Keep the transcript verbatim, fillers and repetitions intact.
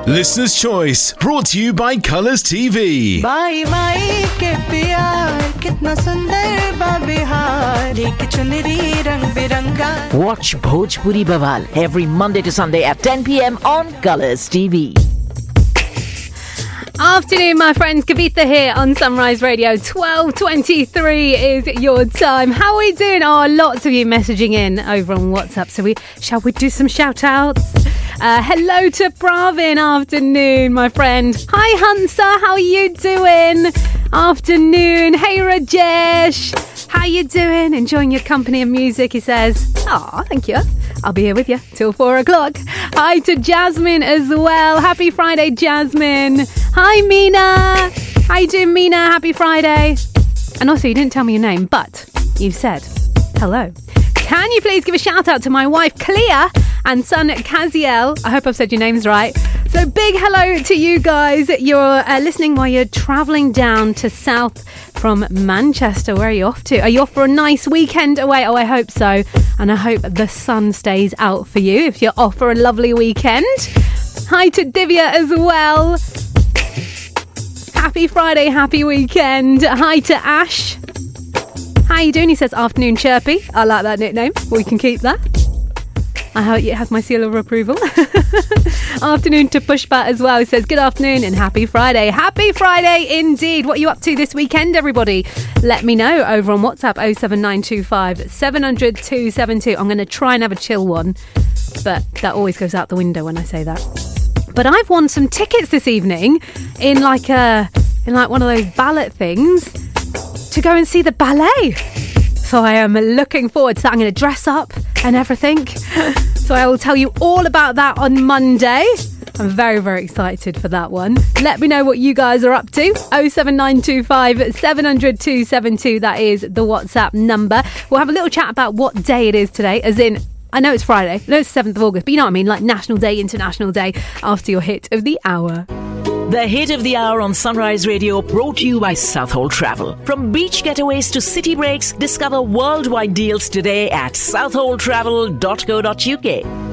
Listener's Choice, brought to you by Colours T V. Bye bye ke pyar, kitna sundar ba bihar, ek chunri rang biranga. Watch Bhojpuri Bawal every Monday to Sunday at ten p.m. on Colours T V. Afternoon, my friends. Kavitha here on Sunrise Radio. twelve twenty-three is your time. How are we doing? Oh, lots of you messaging in over on WhatsApp. So we shall we do some shout outs? Uh, hello to Pravin. Afternoon, my friend. Hi, Hansa. How are you doing? Afternoon. Hey, Rajesh. How you doing? Enjoying your company and music, he says. Oh, thank you. I'll be here with you till four o'clock. Hi to Jasmine as well. Happy Friday, Jasmine. Hi, Mina. How you doing, Mina? Happy Friday. And also, you didn't tell me your name, but you said hello. Can you please give a shout out to my wife, Clea, and son, Kaziel? I hope I've said your names right. So big hello to you guys. You're uh, listening while you're travelling down to south from Manchester. Where are you off to? Are you off for a nice weekend away? Oh, I hope so. And I hope the sun stays out for you if you're off for a lovely weekend. Hi to Divya as well. Happy Friday, happy weekend. Hi to Ash. How you doing? He says afternoon chirpy. I like that nickname. We can keep that. I hope it has my seal of approval. Afternoon to Pushpa as well. He says good afternoon and happy Friday. Happy Friday indeed. What are you up to this weekend, everybody? Let me know over on WhatsApp oh seven nine two five seven hundred two seven two. I'm going to try and have a chill one, but that always goes out the window when I say that. But I've won some tickets this evening in like a in like one of those ballot things to go and see the ballet. So I am looking forward to that. I'm going to dress up and everything. So I will tell you all about that on Monday. I'm very, very excited for that one. Let me know what you guys are up to. oh seven nine two five seven hundred two seven two. That is the WhatsApp number. We'll have a little chat about what day it is today, as in, I know it's Friday, I know it's the seventh of August, but you know what I mean, like National Day, International Day, after your hit of the hour. The hit of the hour on Sunrise Radio, brought to you by Southhold Travel. From beach getaways to city breaks, discover worldwide deals today at southhold travel dot co dot uk.